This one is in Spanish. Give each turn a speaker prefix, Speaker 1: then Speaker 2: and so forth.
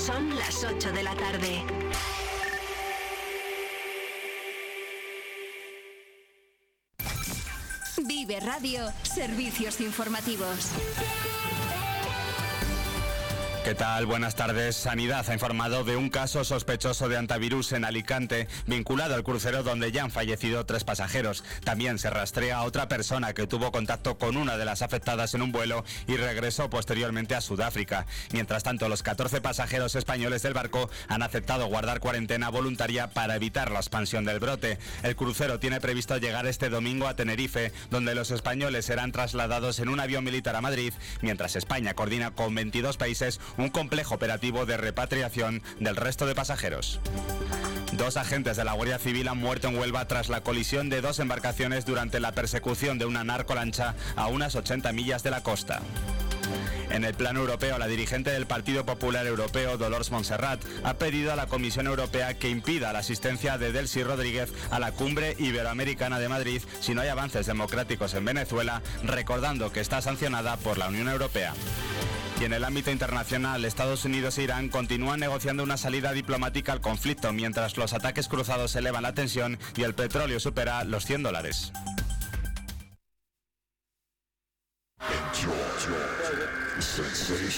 Speaker 1: Son las 8 de la tarde. Vive Radio, servicios informativos.
Speaker 2: ¿Qué tal? Buenas tardes. Sanidad ha informado de un caso sospechoso de hantavirus en Alicante, vinculado al crucero donde ya han fallecido 3 pasajeros. También se rastrea a otra persona que tuvo contacto con una de las afectadas en un vuelo y regresó posteriormente a Sudáfrica. Mientras tanto, los 14 pasajeros españoles del barco han aceptado guardar cuarentena voluntaria para evitar la expansión del brote. El crucero tiene previsto llegar este domingo a Tenerife, donde los españoles serán trasladados en un avión militar a Madrid, mientras España coordina con 22 países un complejo operativo de repatriación del resto de pasajeros. 2 agentes de la Guardia Civil han muerto en Huelva tras la colisión de 2 embarcaciones durante la persecución de una narcolancha a unas 80 millas de la costa. En el plano europeo, la dirigente del Partido Popular Europeo, Dolors Montserrat, ha pedido a la Comisión Europea que impida la asistencia de Delcy Rodríguez a la Cumbre Iberoamericana de Madrid si no hay avances democráticos en Venezuela, recordando que está sancionada por la Unión Europea. Y en el ámbito internacional, Estados Unidos e Irán continúan negociando una salida diplomática al conflicto, mientras los ataques cruzados elevan la tensión y el petróleo supera los $100.